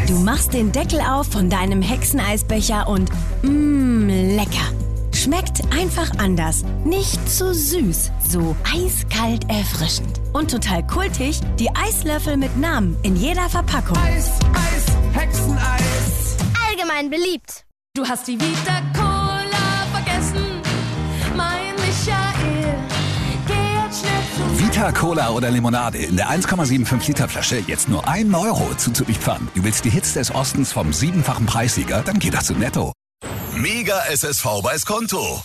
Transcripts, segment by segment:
Du machst den Deckel auf von deinem Hexeneisbecher und lecker. Schmeckt einfach anders. Nicht zu süß, so eiskalt erfrischend. Und total kultig, die Eislöffel mit Namen in jeder Verpackung. Eis, Hexeneis. Allgemein beliebt. Du hast die Vita-Cola vergessen, mein Michael. Geh jetzt schnell zu Vita-Cola oder Limonade in der 1,75 Liter Flasche jetzt nur 1 Euro zuzüglich Pfand. Du willst die Hits des Ostens vom 7-fachen Preissieger? Dann geht das zu Netto. Mega SSV bei Skonto.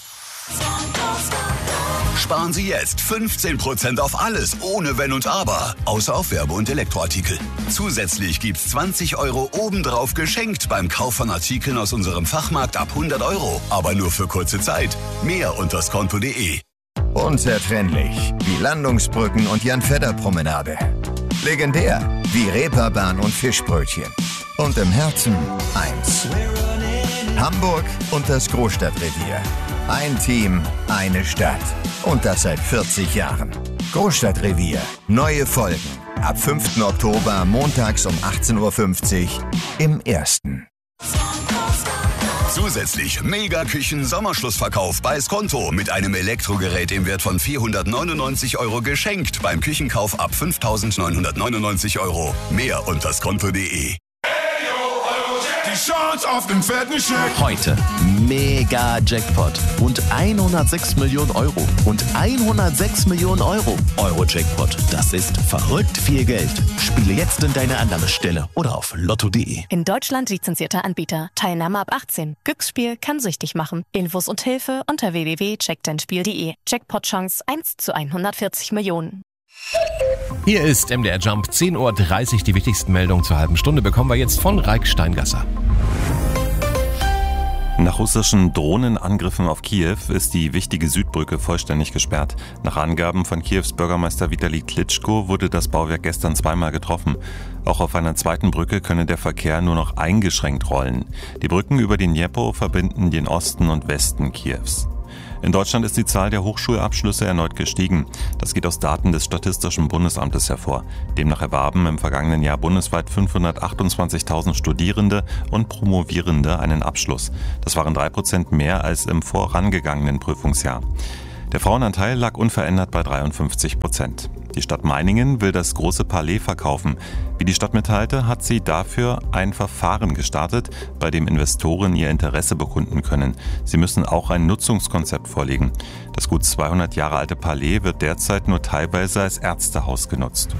Sparen Sie jetzt 15% auf alles, ohne Wenn und Aber, außer auf Werbe- und Elektroartikel. Zusätzlich gibt's 20 Euro obendrauf geschenkt beim Kauf von Artikeln aus unserem Fachmarkt ab 100 Euro. Aber nur für kurze Zeit. Mehr unter skonto.de. Unzertrennlich wie Landungsbrücken und Jan-Fedder-Promenade. Legendär wie Reeperbahn und Fischbrötchen. Und im Herzen eins. Hamburg und das Großstadtrevier. Ein Team, eine Stadt. Und das seit 40 Jahren. Großstadtrevier. Neue Folgen. Ab 5. Oktober montags um 18.50 Uhr im Ersten. Zusätzlich Mega-Küchen-Sommerschlussverkauf bei Skonto mit einem Elektrogerät im Wert von 499 Euro geschenkt beim Küchenkauf ab 5.999 Euro. Mehr unter skonto.de. Die Chance auf den fetten Scheck. Heute Mega Jackpot und 106 Millionen Euro und 106 Millionen Euro. Euro-Jackpot, das ist verrückt viel Geld. Spiele jetzt in deine Annahmestelle oder auf lotto.de. In Deutschland lizenzierter Anbieter. Teilnahme ab 18. Glücksspiel kann süchtig machen. Infos und Hilfe unter www.checkdeinspiel.de. Jackpot-Chance 1 zu 140 Millionen. Hier ist MDR Jump, 10.30 Uhr. Die wichtigsten Meldungen zur halben Stunde bekommen wir jetzt von Raik Steingasser. Nach russischen Drohnenangriffen auf Kiew ist die wichtige Südbrücke vollständig gesperrt. Nach Angaben von Kiews Bürgermeister Vitali Klitschko wurde das Bauwerk gestern zweimal getroffen. Auch auf einer zweiten Brücke könne der Verkehr nur noch eingeschränkt rollen. Die Brücken über den Dnepr verbinden den Osten und Westen Kiews. In Deutschland ist die Zahl der Hochschulabschlüsse erneut gestiegen. Das geht aus Daten des Statistischen Bundesamtes hervor. Demnach erwarben im vergangenen Jahr bundesweit 528.000 Studierende und Promovierende einen Abschluss. Das waren 3% mehr als im vorangegangenen Prüfungsjahr. Der Frauenanteil lag unverändert bei 53%. Die Stadt Meiningen will das große Palais verkaufen. Wie die Stadt mitteilte, hat sie dafür ein Verfahren gestartet, bei dem Investoren ihr Interesse bekunden können. Sie müssen auch ein Nutzungskonzept vorlegen. Das gut 200 Jahre alte Palais wird derzeit nur teilweise als Ärztehaus genutzt.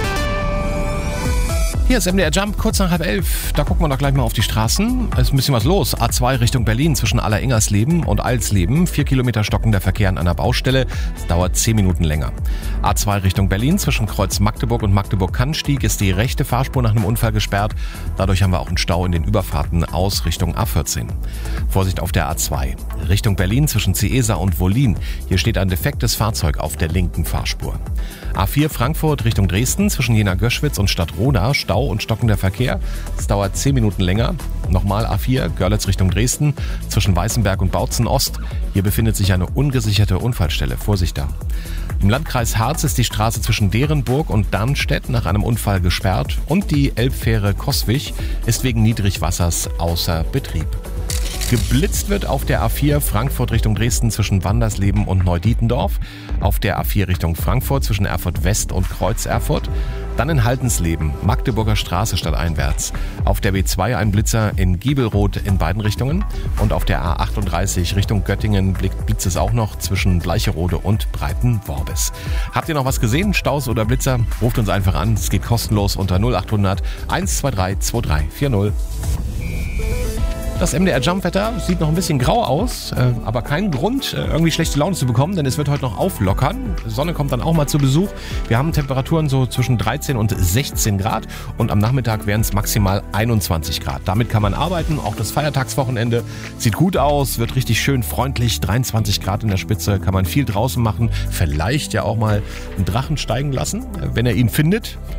Hier ist MDR Jump, kurz nach 10:30. Da gucken wir doch gleich mal auf die Straßen. Es ist ein bisschen was los. A2 Richtung Berlin zwischen Alleringers-Leben und Alsleben. 4 Kilometer stockender Verkehr an einer Baustelle. Es dauert 10 Minuten länger. A2 Richtung Berlin zwischen Kreuz Magdeburg und Magdeburg-Kannstieg ist die rechte Fahrspur nach einem Unfall gesperrt. Dadurch haben wir auch einen Stau in den Überfahrten aus Richtung A14. Vorsicht auf der A2. Richtung Berlin zwischen Ciesa und Wollin. Hier steht ein defektes Fahrzeug auf der linken Fahrspur. A4 Frankfurt Richtung Dresden zwischen Jena-Göschwitz und Stadtroda. Stau und stockender Verkehr. Es dauert 10 Minuten länger. Nochmal A4 Görlitz Richtung Dresden zwischen Weißenberg und Bautzen Ost. Hier befindet sich eine ungesicherte Unfallstelle. Vorsicht da. Im Landkreis Harz ist die Straße zwischen Derenburg und Dannstedt nach einem Unfall gesperrt und die Elbfähre Coswig ist wegen Niedrigwassers außer Betrieb. Geblitzt wird auf der A4 Frankfurt Richtung Dresden zwischen Wandersleben und Neudietendorf, auf der A4 Richtung Frankfurt zwischen Erfurt West und Kreuz Erfurt, dann in Haltensleben, Magdeburger Straße stadteinwärts, auf der B2 ein Blitzer in Giebelroth in beiden Richtungen und auf der A38 Richtung Göttingen blitzt es auch noch zwischen Bleicherode und Breitenworbis. Habt ihr noch was gesehen, Staus oder Blitzer? Ruft uns einfach an, es geht kostenlos unter 0800 123 2340. Das MDR Jump-Wetter sieht noch ein bisschen grau aus, aber kein Grund, irgendwie schlechte Laune zu bekommen, denn es wird heute noch auflockern. Die Sonne kommt dann auch mal zu Besuch. Wir haben Temperaturen so zwischen 13 und 16 Grad und am Nachmittag wären es maximal 21 Grad. Damit kann man arbeiten, auch das Feiertagswochenende sieht gut aus, wird richtig schön freundlich, 23 Grad in der Spitze, kann man viel draußen machen, vielleicht ja auch mal einen Drachen steigen lassen, wenn er ihn findet.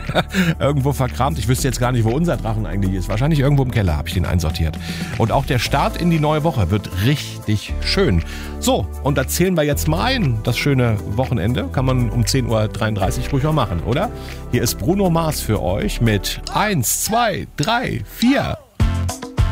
irgendwo verkramt. Ich wüsste jetzt gar nicht, wo unser Drachen eigentlich ist. Wahrscheinlich irgendwo im Keller habe ich den einsortiert. Und auch der Start in die neue Woche wird richtig schön. So, und da zählen wir jetzt mal ein. Das schöne Wochenende kann man um 10.33 Uhr ruhig mal machen, oder? Hier ist Bruno Mars für euch mit 1, 2, 3, 4.